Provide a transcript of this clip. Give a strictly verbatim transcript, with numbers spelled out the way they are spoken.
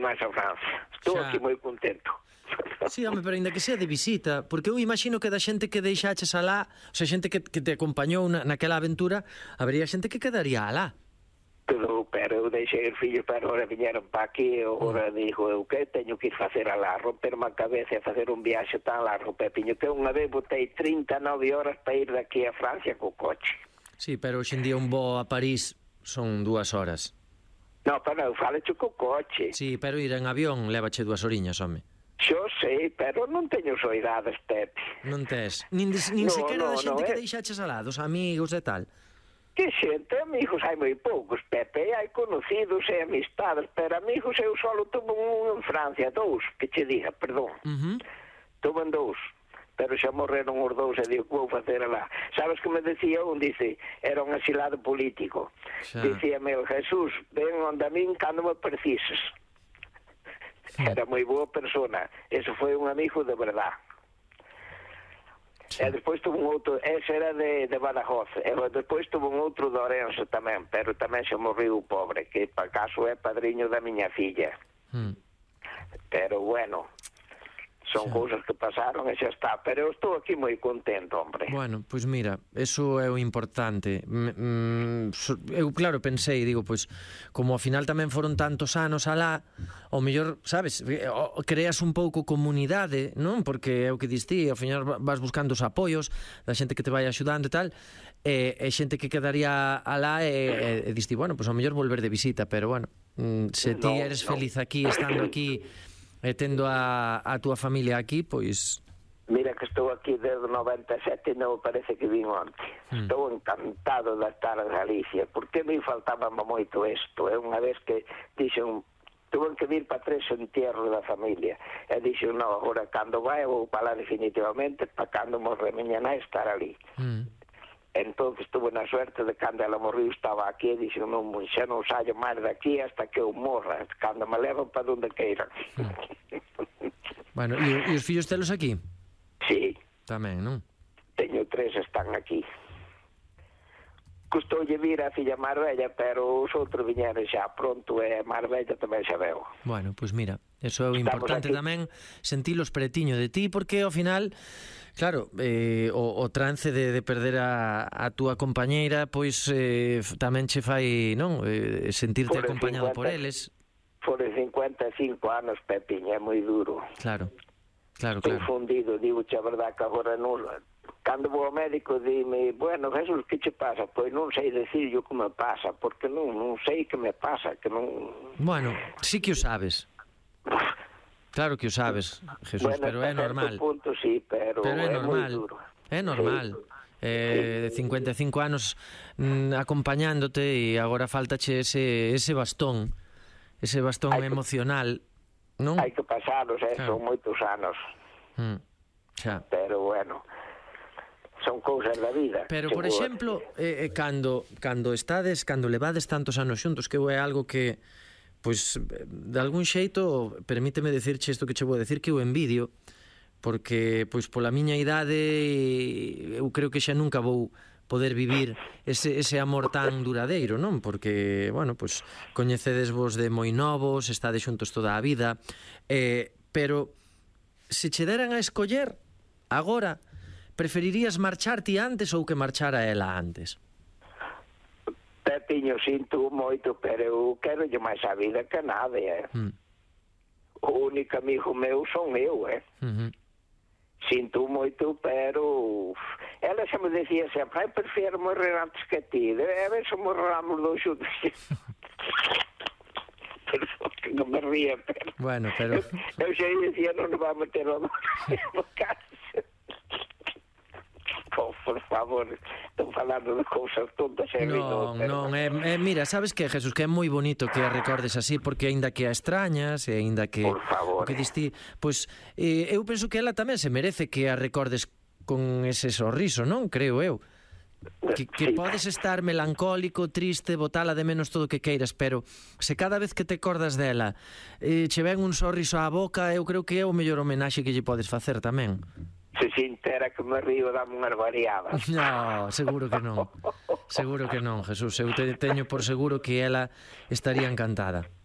máis a Francia. Estou Xa. aquí moi contento. Sí, home, pero ainda que sea de visita, porque eu imagino que da xente que deixaches alá, o sea, xente que, que te acompañou na, naquela aventura, habería xente que quedaría alá. Pero, pero eu deixei os fillos, pero ahora viñeron para aquí, e agora mm. digo, eu que teño que ir facer alá, romperme a cabeza e facer un viaxe tan largo, Pepiño, que unha vez botei trinta e nove horas para ir daqui a Francia co coche. Sí, pero hoxe en día un voo a París son dúas horas. No, pero eu falecho co coche. Sí, pero ir en avión levache dúas oriñas, home. Xo sei, pero non teño soidades, Pepe. Non tes, nin, de, nin no, sequera no, da xente no, que eh. deixaches alá, dos amigos e tal. Que xente, amigos hai moi poucos, Pepe, hai conocidos e amistades, pero amigos eu solo tuve un en Francia, dous, que che diga, perdón. Uh -huh. Tuve dous, pero xa morreron os dous e digo, que vou facer alá? Sabes que me decía un, dice, era un asilado político. Xa. Dicíame, Jesús, ven onde a min cando me precises. Sí. Era moi boa persona, eso foi un amigo de verdad. Sí. E despois tuve un outro, ese era de, de Badajoz, e despois tuve un outro de Orense tamén, pero tamén se morriu o pobre, que para caso é padriño da miña filla. Mm. Pero bueno, son sí. cousas que pasaron e xa está, pero eu estou aquí moi contento, hombre. Bueno, pois pues mira, eso é o importante. Mm, eu claro pensei, digo, pois pues, como ao final tamén foron tantos anos alá, ao mellor, sabes, creas un pouco comunidade, non? Porque é o que dis ti, ao final vas buscando os apoios da xente que te vai axudando e tal, e, e xente que quedaría alá e, e, e dis ti, bueno, pois pues, ao mellor volver de visita, pero bueno, se ti eres no, feliz aquí, estando aquí e tendo a, a túa familia aquí, pois... Mira que estou aquí desde o noventa e sete e non parece que vim onte. Mm. Estou encantado de estar en Galicia, porque me faltaba moito isto. É unha vez que dixen, tuve que vir para tres entierros da familia. E dixen, non, agora cando vai vou para lá definitivamente, para cando morre miña nai estar ali. Mm. Entón tuve na suerte de cando ela morriu estaba aquí e dixen, non, xa non saio máis daqui hasta que eu morra, cando me levan para onde queiran. Mm. Bueno, e, e os fillos telos aquí? Sí. Tamén, non? Teño tres, están aquí. Custoulle vir a filla máis bella, pero os outros viñeron xa pronto e a máis bella tamén xa veo. Bueno, pois pues mira, eso é o importante tamén, sentilos pretiño de ti, porque ao final, claro, eh, o, o trance de, de perder a, a túa compañeira, pois eh, tamén che fai, non, eh, sentirte por acompañado cincuenta, por eles. Foron cincuenta e cinco anos, Pepiña, é moi duro. Claro. Claro, Estou claro. fundido, digo, a verdad que agora non... Cando vou ao médico, dime, bueno, Jesús, que che pasa? Pois non sei decir yo que me pasa, porque non, non sei que me pasa, que non... Bueno, sí que o sabes. Claro que o sabes, Jesús, bueno, pero é normal. Punto, sí, pero, pero é, é normal. moi duro. É normal. Sí. Eh, cincuenta e cinco anos mm, acompañándote e agora faltache ese, ese bastón, ese bastón hai emocional... Que... Non? Hai que pasalos, eh? Claro. Son moitos anos. Mm. Xa. Pero bueno, son cousas da vida. Pero, por exemplo, eh, eh, cando, cando estades, cando levades tantos anos xuntos, que é algo que, pois, de algún xeito, permíteme decirche isto que che vou decir, que eu envidio, porque, pois, pola miña idade, eu creo que xa nunca vou poder vivir ese, ese amor tan duradeiro, non? Porque, bueno, pues, coñecedesvos de moi novos, estades xuntos toda a vida, eh, pero se che deran a escoller agora, preferirías marcharte antes ou que marchara ela antes? Pepiño, sinto moito, pero eu quero lle máis a vida que nada, eh? Mm. O único amigo meu son eu, eh? Uh -huh. Sinto moito, pero ela xa me decía sempre, ai, prefiro morrer antes que ti, a ver se morramos dos xuntos. Pero que non me ría, pero bueno, pero eu, eu xa dicía, non nos va a meter a mesma casa. Oh, por favor, estou falando de cousas tontas e non, non, eh, eh, mira, sabes que, Jesús, que é moi bonito que a recordes así, porque aínda que a extrañas e aínda que por favor, o que diste, pois eh, eu penso que ela tamén se merece que a recordes con ese sorriso, non? Creo eu. Que, que sí. Podes estar melancólico, triste, botala de menos todo o que queiras, pero se cada vez que te acordas dela eh, che ven un sorriso á boca, eu creo que é o mellor homenaxe que lle podes facer tamén. Se sintera que me río dame unhas variadas. No, seguro que non. Seguro que non, Jesús. Eu te, teño por seguro que ela estaría encantada.